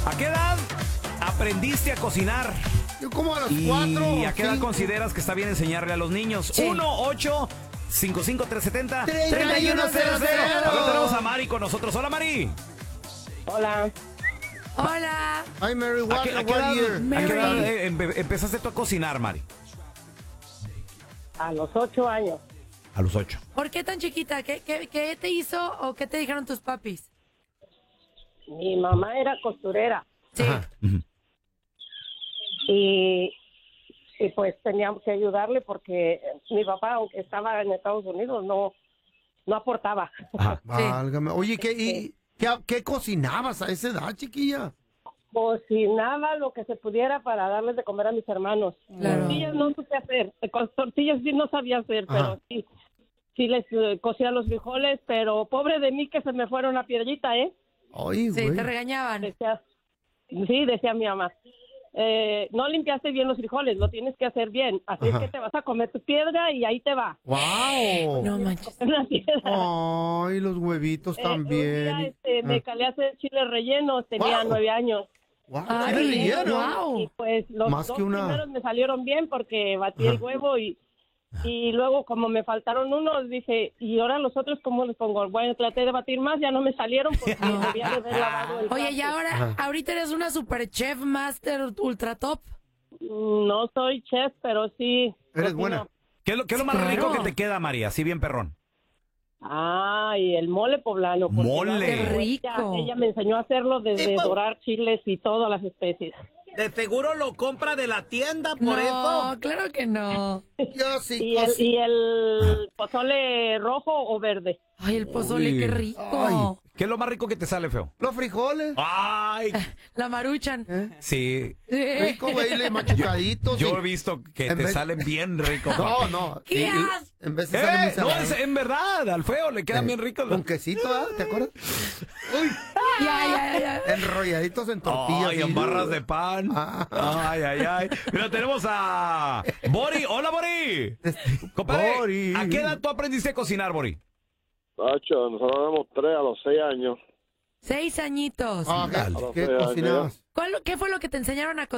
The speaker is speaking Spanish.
¿A qué edad aprendiste a cocinar? Yo como a los ¿Y 4. a qué edad consideras que está bien enseñarle a los niños? Sí. 1-855-370-3100. Ahora tenemos a Mari con nosotros. Hola, Mari. Hola. Hola. Ay, Mary, ¿A what qué year? edad empezaste tú a cocinar, Mari? A los 8 años. A los 8. ¿Por qué tan chiquita? ¿Qué te hizo o qué te dijeron tus papis? Mi mamá era costurera Sí. y pues teníamos que ayudarle porque mi papá, aunque estaba en Estados Unidos, no aportaba. Ajá. Válgame. Oye, ¿qué cocinabas a esa edad, chiquilla? Cocinaba lo que se pudiera para darles de comer a mis hermanos. Claro. Tortillas no supe hacer. Con tortillas sí no sabía hacer, Ajá. pero sí les cocía los frijoles, pero pobre de mí que se me fueron a piedrita, ¿eh? Ay, Sí, güey. te regañaban. Decía mi mamá. No limpiaste bien los frijoles, lo tienes que hacer bien. Así Ajá. es que te vas a comer tu piedra y ahí te va. Wow. No manches. Una piedra. Ay, los huevitos Un también. día, me calé a hacer chiles rellenos, tenía Wow. 9 años. Wow, Ay, ¿chile relleno? wow. Y pues los Más dos que una- primeros me salieron bien porque batí el huevo y luego como me faltaron unos, dije, ¿y ahora los otros cómo les pongo? Bueno, traté de batir más, ya no me salieron porque debía de haber lavado el Oye, y traste. ahora, ahorita eres una super chef master ultra top. No soy chef, pero sí. Eres cocino. buena. ¿Qué es lo más Claro. rico que te queda, María? Así bien perrón. Ay, el mole poblano. porque Mole. Qué rico. Ella me enseñó a hacerlo desde dorar chiles y todas las especies. De seguro lo compra de la tienda, por No, eso. claro que no. Yo sí cocino. Y el pozole rojo o verde. Ay, el pozole, Uy. qué rico. Ay. ¿Qué es lo más rico que te sale, feo? Los frijoles. Ay, La maruchan. sí. Rico, güey, machucaditos. Yo y- he visto que En te vez- salen bien ricos. No, no. ¿Qué Y- asco? En vez de salen muy No, salados. en verdad, al feo le quedan bien ricos. Con quesito, ¿ah? ¿Te acuerdas? Uy, Ya. enrolladitos en tortillas. Ay, y- en barras de pan. Ah. Ay. Mira, tenemos a Bori. Hola, Bori. Compadre, Bori. ¿a qué edad tú aprendiste a cocinar, Bori? Nacho, nosotros éramos 3 a los 6 años. 6 añitos. Ah, Dale. ¿qué cocinabas? ¿Qué fue lo que te enseñaron a